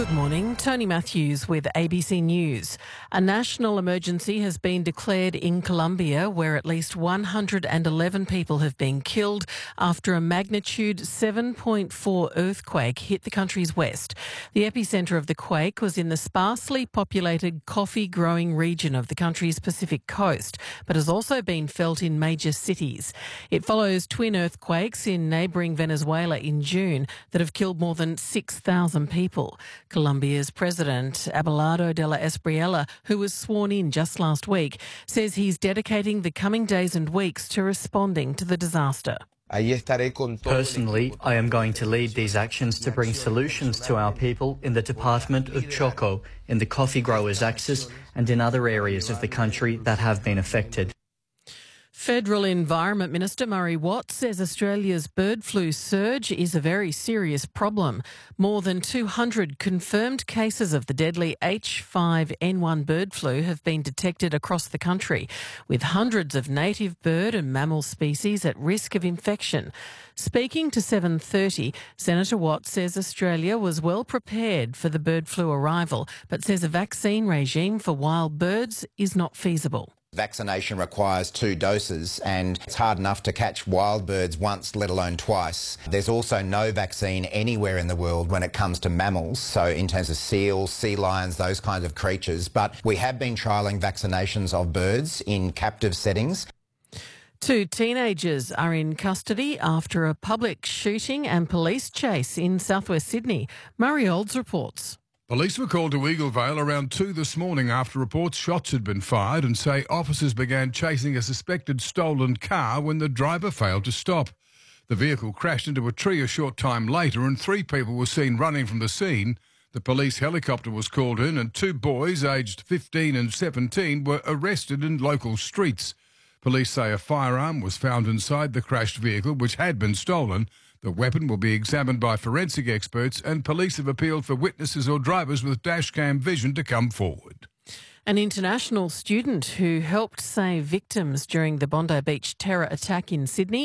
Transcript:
Good morning, Tony Matthews with ABC News. A national emergency has been declared in Colombia where at least 111 people have been killed after a magnitude 7.4 earthquake hit the country's west. The epicentre of the quake was in the sparsely populated coffee-growing region of the country's Pacific coast, but has also been felt in major cities. It follows twin earthquakes in neighbouring Venezuela in June that have killed more than 6,000 people. Colombia's President Abelardo de la Espriella, who was sworn in just last week, says he's dedicating the coming days and weeks to responding to the disaster. Personally, I am going to lead these actions to bring solutions to our people in the Department of Choco, in the coffee growers' axis and in other areas of the country that have been affected. Federal Environment Minister Murray Watt says Australia's bird flu surge is a very serious problem. More than 200 confirmed cases of the deadly H5N1 bird flu have been detected across the country, with hundreds of native bird and mammal species at risk of infection. Speaking to 7:30, Senator Watt says Australia was well prepared for the bird flu arrival, but says a vaccine regime for wild birds is not feasible. Vaccination requires 2 doses and it's hard enough to catch wild birds once, let alone twice. There's also no vaccine anywhere in the world when it comes to mammals, so in terms of seals, sea lions, those kinds of creatures. But we have been trialling vaccinations of birds in captive settings. 2 teenagers are in custody after a public shooting and police chase in southwest Sydney. Murray Olds reports. Police were called to Eaglevale around 2 this morning after reports shots had been fired and say officers began chasing a suspected stolen car when the driver failed to stop. The vehicle crashed into a tree a short time later and 3 people were seen running from the scene. The police helicopter was called in and 2 boys aged 15 and 17 were arrested in local streets. Police say a firearm was found inside the crashed vehicle which had been stolen. The weapon will be examined by forensic experts and police have appealed for witnesses or drivers with dashcam vision to come forward. An international student who helped save victims during the Bondi Beach terror attack in Sydney